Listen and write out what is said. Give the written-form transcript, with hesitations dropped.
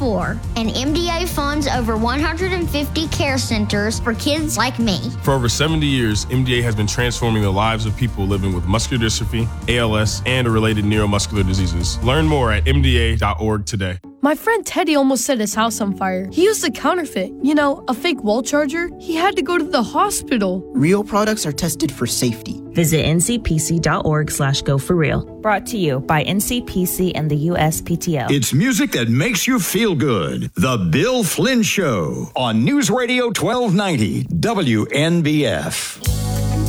before, and MDA funds over 150 care centers for kids like me. For over 70 years, MDA has been transforming the lives of people living with muscular dystrophy, ALS, and related neuromuscular diseases. Learn more at MDA.org today. My friend Teddy almost set his house on fire. He used a counterfeit, a fake wall charger. He had to go to the hospital. Real products are tested for safety. Visit ncpc.org/go4real. Brought to you by NCPC and the USPTO. It's music that makes you feel good. The Bill Flynn Show on News Radio 1290 WNBF.